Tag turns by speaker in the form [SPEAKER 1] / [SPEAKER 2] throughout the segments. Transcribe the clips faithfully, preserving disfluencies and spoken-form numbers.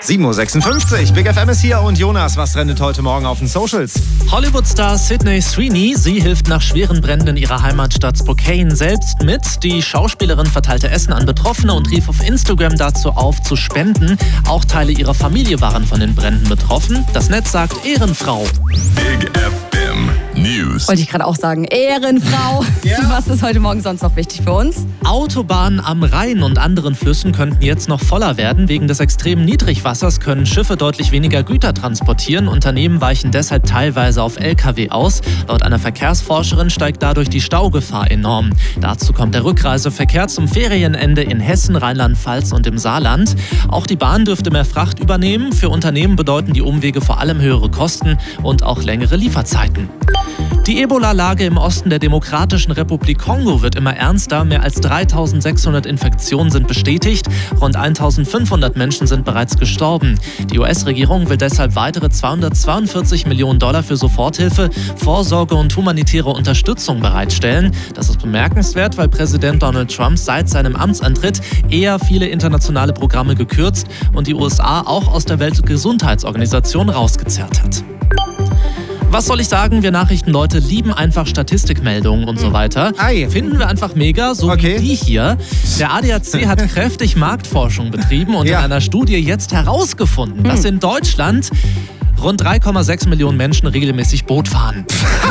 [SPEAKER 1] sieben Uhr sechsundfünfzig, Big F M ist hier und Jonas, was trendet heute Morgen auf den Socials?
[SPEAKER 2] Hollywood-Star Sydney Sweeney, sie hilft nach schweren Bränden in ihrer Heimatstadt Spokane selbst mit. Die Schauspielerin verteilte Essen an Betroffene und rief auf Instagram dazu auf, zu spenden. Auch Teile ihrer Familie waren von den Bränden betroffen. Das Netz sagt Ehrenfrau.
[SPEAKER 3] Big F M News.
[SPEAKER 4] Wollte ich gerade auch sagen, Ehrenfrau. Ja. Was ist heute Morgen sonst noch wichtig für uns?
[SPEAKER 2] Autobahnen am Rhein und anderen Flüssen könnten jetzt noch voller werden. Wegen des extremen Niedrigwassers können Schiffe deutlich weniger Güter transportieren. Unternehmen weichen deshalb teilweise auf L K W aus. Laut einer Verkehrsforscherin steigt dadurch die Staugefahr enorm. Dazu kommt der Rückreiseverkehr zum Ferienende in Hessen, Rheinland-Pfalz und im Saarland. Auch die Bahn dürfte mehr Fracht übernehmen. Für Unternehmen bedeuten die Umwege vor allem höhere Kosten und auch längere Lieferzeiten. Die Ebola-Lage im Osten der Demokratischen Republik Kongo wird immer ernster. Mehr als dreitausendsechshundert Infektionen sind bestätigt. Rund eintausendfünfhundert Menschen sind bereits gestorben. Die U S-Regierung will deshalb weitere zweihundertzweiundvierzig Millionen Dollar für Soforthilfe, Vorsorge und humanitäre Unterstützung bereitstellen. Das ist bemerkenswert, weil Präsident Donald Trump seit seinem Amtsantritt eher viele internationale Programme gekürzt und die U S A auch aus der Weltgesundheitsorganisation rausgezerrt hat. Was soll ich sagen? Wir Nachrichtenleute lieben einfach Statistikmeldungen und so weiter.
[SPEAKER 1] Ei.
[SPEAKER 2] Finden wir einfach mega, so
[SPEAKER 1] Okay.
[SPEAKER 2] wie die hier. Der A D A C hat kräftig Marktforschung betrieben und
[SPEAKER 1] Ja.
[SPEAKER 2] in einer Studie jetzt herausgefunden, dass in Deutschland rund drei Komma sechs Millionen Menschen regelmäßig Boot fahren.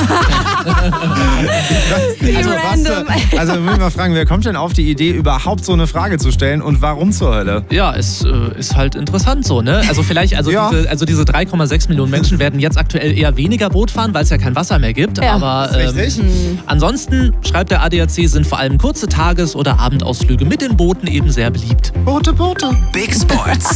[SPEAKER 1] Also,
[SPEAKER 4] random.
[SPEAKER 1] was, also will ich mal fragen, wer kommt denn auf die Idee, überhaupt so eine Frage zu stellen und warum zur Hölle?
[SPEAKER 2] Ja, es äh, ist halt interessant so, ne? Also vielleicht, also
[SPEAKER 1] Ja.
[SPEAKER 2] diese, also diese drei Komma sechs Millionen Menschen werden jetzt aktuell eher weniger Boot fahren, weil es ja kein Wasser mehr gibt.
[SPEAKER 4] Ja.
[SPEAKER 2] Aber
[SPEAKER 1] Ist richtig.
[SPEAKER 2] ansonsten, schreibt der A D A C, sind vor allem kurze Tages- oder Abendausflüge mit den Booten eben sehr beliebt.
[SPEAKER 1] Boote, Boote.
[SPEAKER 3] Big Sports.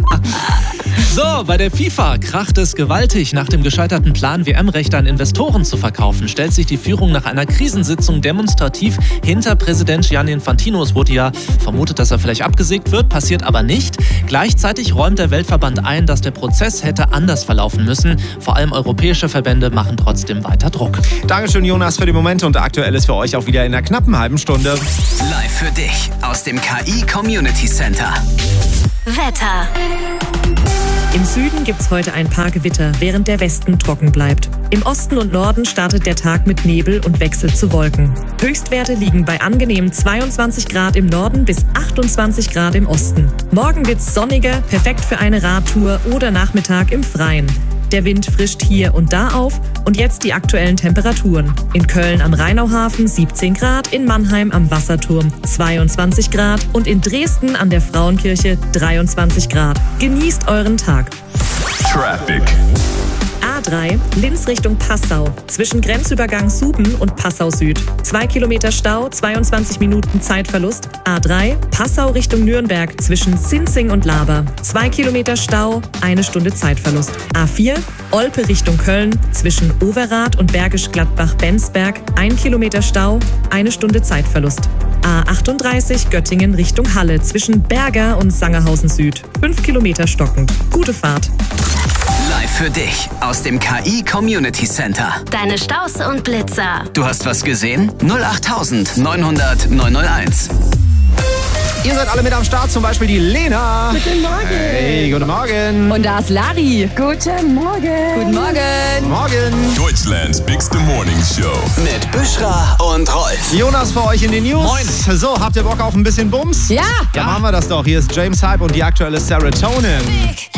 [SPEAKER 2] So, bei der FIFA kracht es gewaltig. Nach dem gescheiterten Plan, W M-Rechte an Investoren zu verkaufen, stellt sich die Führung nach einer Krisensitzung demonstrativ hinter Präsident Gianni Infantino. Es wurde ja vermutet, dass er vielleicht abgesägt wird, passiert aber nicht. Gleichzeitig räumt der Weltverband ein, dass der Prozess hätte anders verlaufen müssen. Vor allem europäische Verbände machen trotzdem weiter Druck.
[SPEAKER 1] Dankeschön, Jonas, für die Momente und aktuell ist für euch auch wieder in einer knappen halben Stunde.
[SPEAKER 5] Live für dich aus dem K I Community Center.
[SPEAKER 6] Wetter.
[SPEAKER 7] Im Süden gibt's heute ein paar Gewitter, während der Westen trocken bleibt. Im Osten und Norden startet der Tag mit Nebel und wechselt zu Wolken. Höchstwerte liegen bei angenehmen zweiundzwanzig Grad im Norden bis achtundzwanzig Grad im Osten. Morgen wird's sonniger, perfekt für eine Radtour oder Nachmittag im Freien. Der Wind frischt hier und da auf und jetzt die aktuellen Temperaturen. In Köln am Rheinauhafen siebzehn Grad, in Mannheim am Wasserturm zweiundzwanzig Grad und in Dresden an der Frauenkirche dreiundzwanzig Grad. Genießt euren Tag.
[SPEAKER 3] Traffic.
[SPEAKER 7] A drei, Linz Richtung Passau, zwischen Grenzübergang Suben und Passau Süd. Zwei Kilometer Stau, zweiundzwanzig Minuten Zeitverlust. A drei, Passau Richtung Nürnberg, zwischen Sinzing und Laber. Zwei Kilometer Stau, eine Stunde Zeitverlust. A vier, Olpe Richtung Köln, zwischen Overath und Bergisch Gladbach-Bensberg. Ein Kilometer Stau, eine Stunde Zeitverlust. A achtunddreißig, Göttingen Richtung Halle, zwischen Berger und Sangerhausen Süd. Fünf Kilometer stockend. Gute Fahrt.
[SPEAKER 5] Live für dich aus dem K I Community Center.
[SPEAKER 6] Deine Staus und Blitzer.
[SPEAKER 5] Du hast was gesehen? null acht neun hundert neun null eins.
[SPEAKER 1] Ihr seid alle mit am Start, zum Beispiel die Lena.
[SPEAKER 4] Guten Morgen.
[SPEAKER 1] Hey, guten Morgen.
[SPEAKER 4] Und da ist Lari.
[SPEAKER 8] Guten Morgen.
[SPEAKER 4] Guten Morgen.
[SPEAKER 1] Morgen.
[SPEAKER 3] Deutschlands Bigste Morning Show.
[SPEAKER 5] Mit Büschra und Rolf.
[SPEAKER 1] Jonas für euch in den News.
[SPEAKER 2] Moin.
[SPEAKER 1] So, habt ihr Bock auf ein bisschen Bums?
[SPEAKER 4] Ja.
[SPEAKER 1] Dann machen wir das doch. Hier ist James Hype und die aktuelle Serotonin.
[SPEAKER 6] Big